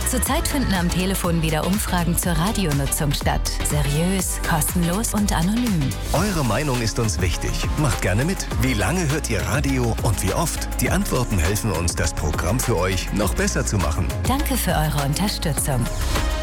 Zurzeit finden am Telefon wieder Umfragen zur Radionutzung statt. Seriös, kostenlos und anonym. Eure Meinung ist uns wichtig. Macht gerne mit. Wie lange hört ihr Radio und wie oft? Die Antworten helfen uns, das Programm für euch noch besser zu machen. Danke für eure Unterstützung.